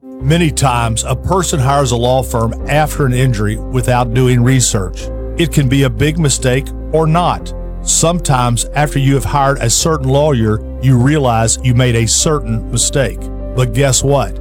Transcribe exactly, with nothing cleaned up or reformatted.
Many times, a person hires a law firm after an injury without doing research. It can be a big mistake or not. Sometimes, after you have hired a certain lawyer, you realize you made a certain mistake. But guess what?